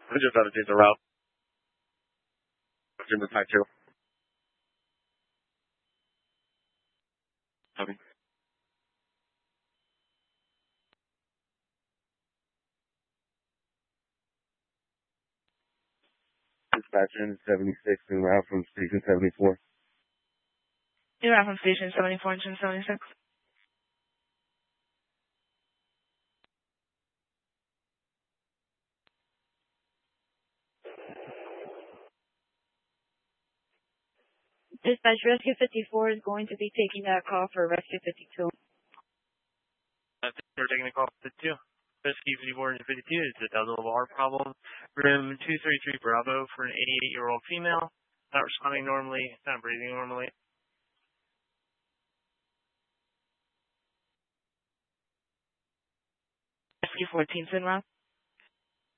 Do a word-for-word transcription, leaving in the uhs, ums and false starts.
I just got to change the route. In the type two. Copy. Dispatcher in seventy-six en route from station seventy-four. En route from station seventy-four and seventy-six. Dispatch, Rescue fifty-four is going to be taking that call for Rescue fifty-two. I think we're taking a call for fifty-two. Rescue fifty-four and fifty-two is a double R problem. Room two thirty-three Bravo for an eighty-eight-year-old female. Not responding normally, not breathing normally. Rescue fourteen, en route.